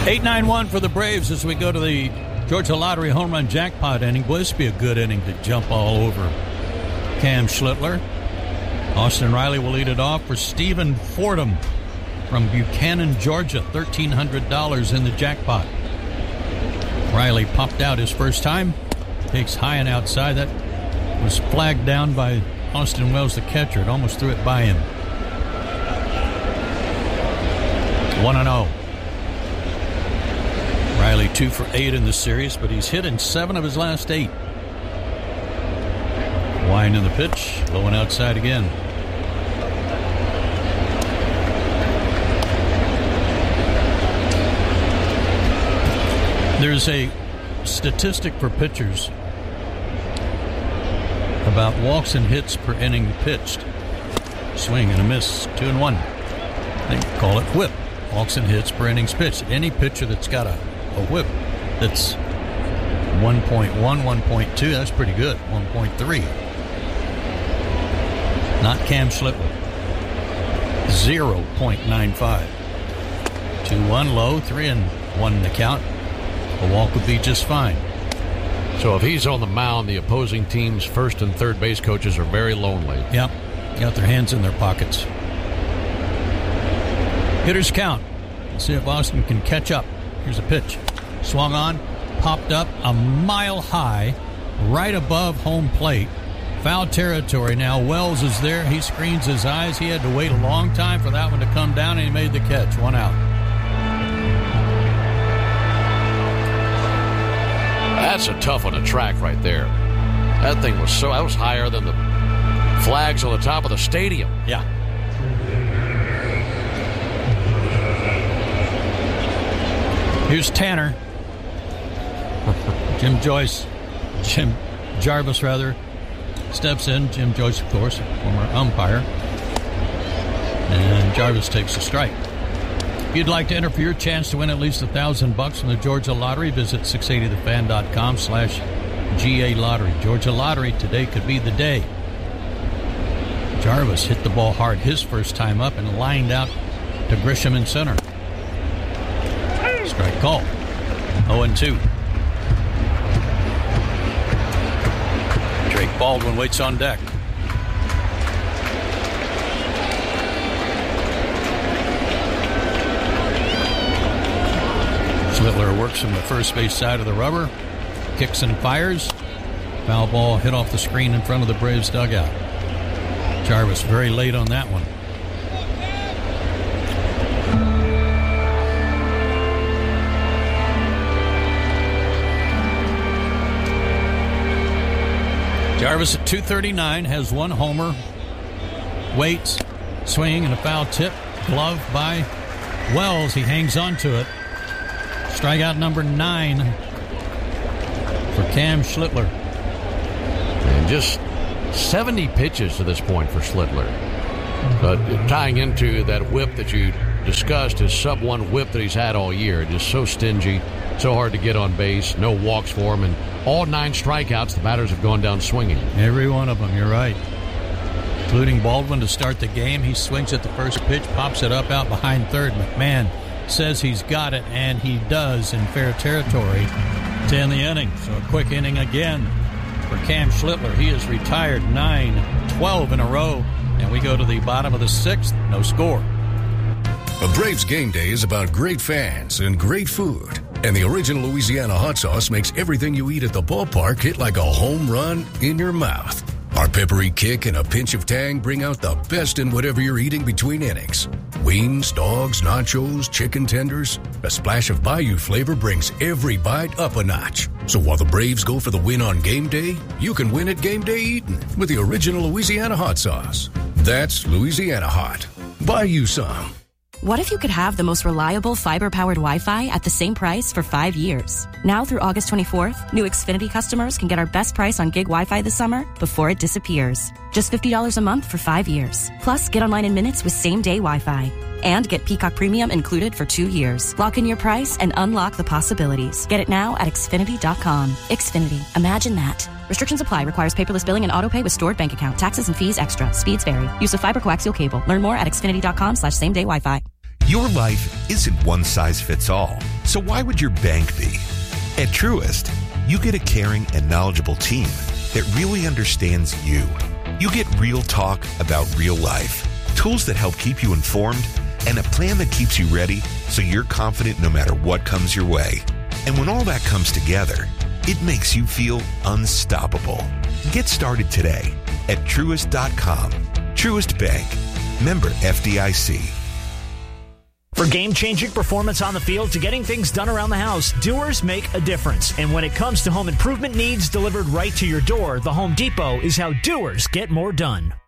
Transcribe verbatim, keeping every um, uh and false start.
eight nine one for the Braves as we go to the Georgia Lottery home run jackpot inning. Boy, this would be a good inning to jump all over Cam Schlittler. Austin Riley will lead it off for Stephen Fordham from Buchanan, Georgia. thirteen hundred dollars in the jackpot. Riley popped out his first time. Takes high and outside. That was flagged down by Austin Wells, the catcher. It almost threw it by him. one and oh. Riley two for eight in the series, but he's hit in seven of his last eight. Wine in the pitch, low and outside again. There's a statistic for pitchers about walks and hits per inning pitched. Swing and a miss, two and one. They call it whip. Walks and hits per innings pitched. Any pitcher that's got a, a whip that's one point one, one point two, that's pretty good. one point three. Not Cam Schlittler. zero point nine five. two one low, three and one in the count. A walk would be just fine. So if he's on the mound, the opposing team's first and third base coaches are very lonely. Yep. Got their hands in their pockets. Hitters count. Let's see if Austin can catch up. Here's a pitch. Swung on, popped up a mile high, right above home plate. Foul territory now. Wells is there. He screens his eyes. He had to wait a long time for that one to come down, and he made the catch. One out. That's a tough on the track right there. That thing was so, that was higher than the flags on the top of the stadium. Yeah. Here's Tanner. Jim Joyce, Jim Jarvis, rather, steps in. Jim Joyce, of course, former umpire. And Jarvis takes a strike. If you'd like to enter for your chance to win at least a thousand bucks from the Georgia Lottery, visit six eighty the fan dot com slash G A Lottery. Georgia Lottery, today could be the day. Jarvis hit the ball hard his first time up and lined out to Grisham in center. Strike call. oh and two. Drake Baldwin waits on deck. Schlittler works from the first base side of the rubber. Kicks and fires. Foul ball hit off the screen in front of the Braves dugout. Jarvis very late on that one. Jarvis at two thirty-nine has one homer. Waits, swing, and a foul tip. Glove by Wells. He hangs on to it. Strikeout number nine for Cam Schlittler. And just seventy pitches to this point for Schlittler. But tying into that whip that you discussed, his sub one whip that he's had all year. Just so stingy, so hard to get on base, no walks for him, and all nine strikeouts, the batters have gone down swinging. Every one of them, you're right. Including Baldwin to start the game. He swings at the first pitch, pops it up out behind third. McMahon says he's got it, and he does in fair territory to end the inning. So a quick inning again for Cam Schlittler. He is retired nine twelve in a row, and we go to the bottom of the sixth. No score. A Braves game day is about great fans and great food. And the original Louisiana hot sauce makes everything you eat at the ballpark hit like a home run in your mouth. Our peppery kick and a pinch of tang bring out the best in whatever you're eating between innings. Wings, dogs, nachos, chicken tenders. A splash of Bayou flavor brings every bite up a notch. So while the Braves go for the win on game day, you can win at game day eating with the original Louisiana hot sauce. That's Louisiana hot. Buy you some. What if you could have the most reliable fiber-powered Wi-Fi at the same price for five years? Now through August twenty-fourth, new Xfinity customers can get our best price on gig Wi-Fi this summer before it disappears. Just fifty dollars a month for five years. Plus, get online in minutes with same-day Wi-Fi. And get Peacock Premium included for two years. Lock in your price and unlock the possibilities. Get it now at Xfinity dot com. Xfinity. Imagine that. Restrictions apply. Requires paperless billing and autopay with stored bank account. Taxes and fees extra. Speeds vary. Use of fiber coaxial cable. Learn more at Xfinity dot com slash same day Wi-Fi. Your life isn't one size fits all, so why would your bank be? At Truist, you get a caring and knowledgeable team that really understands you. You get real talk about real life, tools that help keep you informed, and a plan that keeps you ready so you're confident no matter what comes your way. And when all that comes together, it makes you feel unstoppable. Get started today at Truist dot com. Truist Bank. Member F D I C. For game-changing performance on the field to getting things done around the house, doers make a difference. And when it comes to home improvement needs delivered right to your door, the Home Depot is how doers get more done.